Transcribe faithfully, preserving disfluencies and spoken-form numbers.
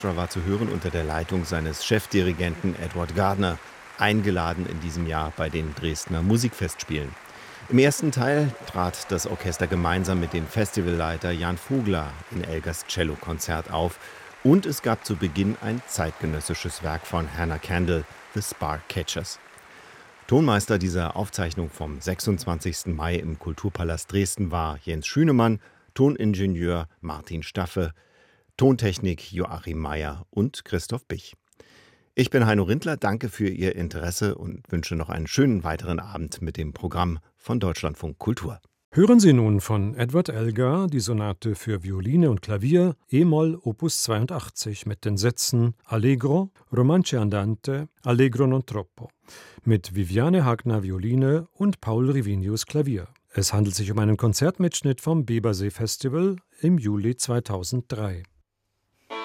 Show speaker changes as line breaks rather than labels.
War zu hören unter der Leitung seines Chefdirigenten Edward Gardner, eingeladen in diesem Jahr bei den Dresdner Musikfestspielen. Im ersten Teil trat das Orchester gemeinsam mit dem Festivalleiter Jan Vogler in Elgers Cellokonzert auf und es gab zu Beginn ein zeitgenössisches Werk von Hannah Kendall, The Sparkcatchers. Tonmeister dieser Aufzeichnung vom sechsundzwanzigsten Mai im Kulturpalast Dresden war Jens Schünemann, Toningenieur Martin Staffe, Tontechnik Joachim Meyer und Christoph Bich. Ich bin Heino Rindler, danke für Ihr Interesse und wünsche noch einen schönen weiteren Abend mit dem Programm von Deutschlandfunk Kultur.
Hören Sie nun von Edward Elgar die Sonate für Violine und Klavier E-Moll Opus zweiundachtzig mit den Sätzen Allegro, Romanze andante, Allegro non troppo mit Viviane Hagner Violine und Paul Rivinius Klavier. Es handelt sich um einen Konzertmitschnitt vom Bibersee Festival im Juli zweitausenddrei.